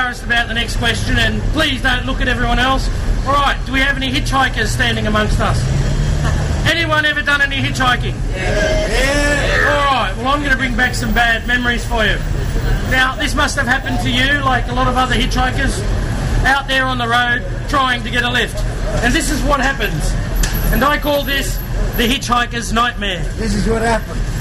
embarrassed about the next question, and please don't look at everyone else. All right, do we have any hitchhikers standing amongst us? Anyone ever done any hitchhiking? Yeah. All right, well, I'm going to bring back some bad memories for you. Now, this must have happened to you, like a lot of other hitchhikers, out there on the road trying to get a lift. And this is what happens. And I call this the hitchhiker's nightmare. This is what happened.